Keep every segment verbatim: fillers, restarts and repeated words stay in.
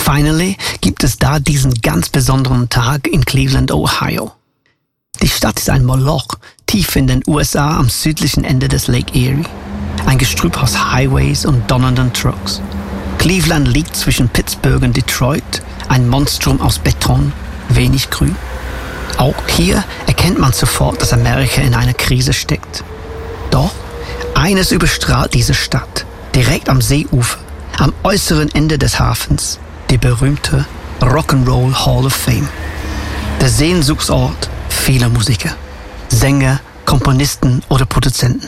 Finally gibt es da diesen ganz besonderen Tag in Cleveland, Ohio. Die Stadt ist ein Moloch, tief in den U S A am südlichen Ende des Lake Erie. Ein Gestrüpp aus Highways und donnernden Trucks. Cleveland liegt zwischen Pittsburgh und Detroit, ein Monstrum aus Beton, wenig Grün. Auch hier erkennt man sofort, dass Amerika in einer Krise steckt. Doch eines überstrahlt diese Stadt, direkt am Seeufer, am äußeren Ende des Hafens, die berühmte Rock'n'Roll Hall of Fame. Der Sehnsuchtsort vieler Musiker, Sänger, Komponisten oder Produzenten.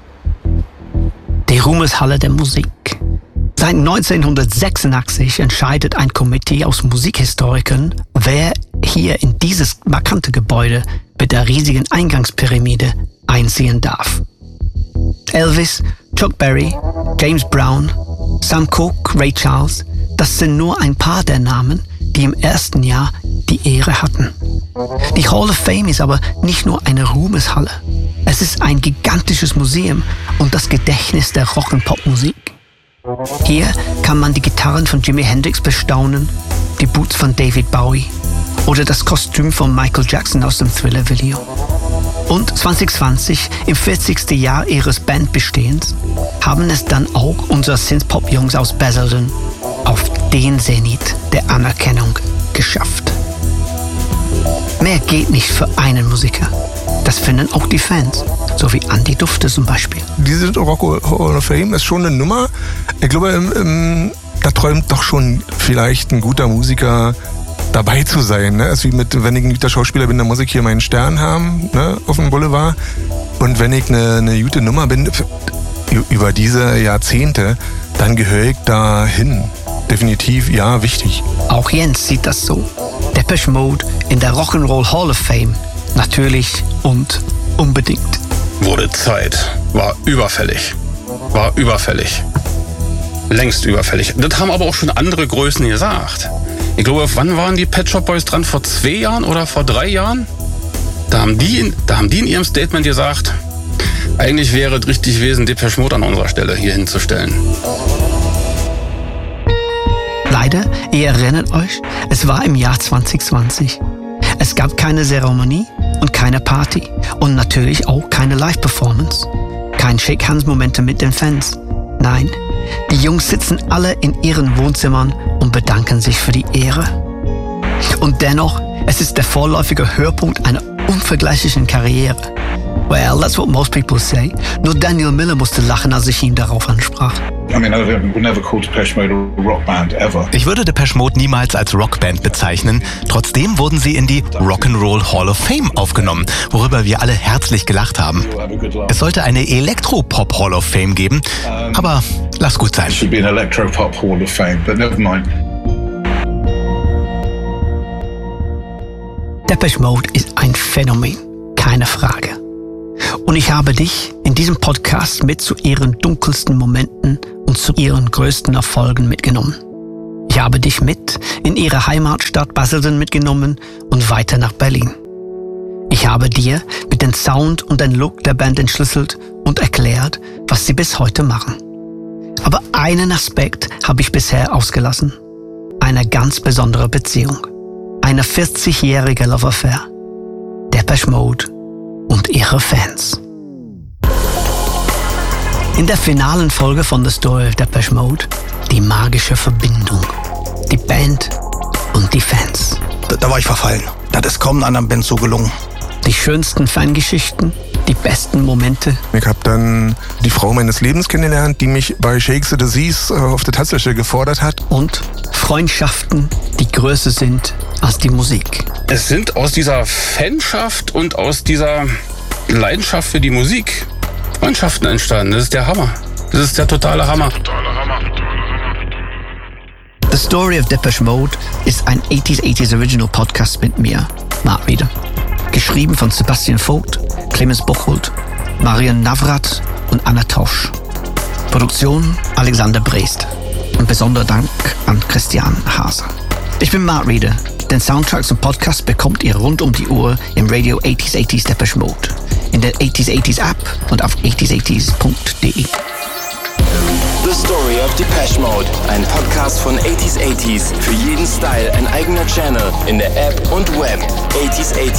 Die Ruhmeshalle der Musik. Seit neunzehnhundertsechsundachtzig entscheidet ein Komitee aus Musikhistorikern, wer hier in dieses markante Gebäude mit der riesigen Eingangspyramide einziehen darf. Elvis, Chuck Berry, James Brown, Sam Cooke, Ray Charles, das sind nur ein paar der Namen, die im ersten Jahr die Ehre hatten. Die Hall of Fame ist aber nicht nur eine Ruhmeshalle. Es ist ein gigantisches Museum und das Gedächtnis der Rock- und Popmusik. Hier kann man die Gitarren von Jimi Hendrix bestaunen, die Boots von David Bowie oder das Kostüm von Michael Jackson aus dem Thriller-Video. Und zwanzig zwanzig, im vierzigsten Jahr ihres Bandbestehens, haben es dann auch unsere Synthpop-Jungs aus Basildon auf den Zenit der Anerkennung geschafft. Mehr geht nicht für einen Musiker. Das finden auch die Fans, so wie Andy Dufte zum Beispiel. Diese Rock Hall of Fame ist schon eine Nummer. Ich glaube, im, im, da träumt doch schon vielleicht ein guter Musiker dabei zu sein. Ne? Es ist wie mit, wenn ich ein guter Schauspieler bin, dann muss ich hier meinen Stern haben, ne? Auf dem Boulevard. Und wenn ich eine, eine gute Nummer bin, über diese Jahrzehnte, dann gehöre ich da hin. Definitiv, ja, wichtig. Auch Jens sieht das so. Depeche Mode in der Rock'n'Roll Hall of Fame. Natürlich und unbedingt. Wurde Zeit. War überfällig. War überfällig. Längst überfällig. Das haben aber auch schon andere Größen gesagt. Ich glaube, wann waren die Pet Shop Boys dran? Vor zwei Jahren oder vor drei Jahren? Da haben die in, da haben die in ihrem Statement gesagt, eigentlich wäre es richtig gewesen, Depeche Mode an unserer Stelle hier hinzustellen. Leider, ihr erinnert euch, es war im Jahr zwanzig zwanzig. Es gab keine Zeremonie und keine Party und natürlich auch keine Live-Performance. Kein Shake-Hands-Momente mit den Fans. Nein, die Jungs sitzen alle in ihren Wohnzimmern und bedanken sich für die Ehre. Und dennoch, es ist der vorläufige Höhepunkt einer unvergleichlichen Karriere. Well, that's what most people say. Nur Daniel Miller musste lachen, als ich ihn darauf ansprach. I mean, I would never call Depeche Mode a rock band ever. Ich würde Depeche Mode niemals als Rockband bezeichnen. Trotzdem wurden sie in die Rock'n'Roll Hall of Fame aufgenommen, worüber wir alle herzlich gelacht haben. Es sollte eine Elektropop Hall of Fame geben, aber lass gut sein. It should be an Electropop Hall of Fame, but never mind. Depeche Mode ist ein Phänomen, keine Frage. Und ich habe dich in diesem Podcast mit zu ihren dunkelsten Momenten und zu ihren größten Erfolgen mitgenommen. Ich habe dich mit in ihre Heimatstadt Basildon mitgenommen und weiter nach Berlin. Ich habe dir mit dem Sound und dem Look der Band entschlüsselt und erklärt, was sie bis heute machen. Aber einen Aspekt habe ich bisher ausgelassen. Eine ganz besondere Beziehung. Eine vierzigjährige Love Affair. Depeche Mode und ihre Fans. In der finalen Folge von The Story of Depeche Mode die magische Verbindung. Die Band und die Fans. Da, da war ich verfallen. Das ist kaum einer anderen Band so gelungen. Die schönsten Fangeschichten, die besten Momente. Ich habe dann die Frau meines Lebens kennengelernt, die mich bei Shake the Disease auf der Tatsache gefordert hat. Und Freundschaften, die größer sind als die Musik. Es sind aus dieser Fanschaft und aus dieser Leidenschaft für die Musik Freundschaften entstanden. Das ist der Hammer. Das ist der totale Hammer. The Story of Depeche Mode ist ein achtziger achtziger Original Podcast mit mir, Mark Reeder. Geschrieben von Sebastian Vogt, Clemens Bocholt, Marian Navrat und Anna Tausch. Produktion Alexander Brest. Und besonderer Dank an Christian Haser. Ich bin Mark Reeder. Den Soundtrack zum Podcast bekommt ihr rund um die Uhr im Radio achtziger achtziger Depeche Mode, in der achtziger achtziger App und auf achtziger achtziger punkt de. The Story of Depeche Mode. Ein Podcast von achtziger achtziger. Für jeden Style ein eigener Channel in der App und Web. achtziger achtziger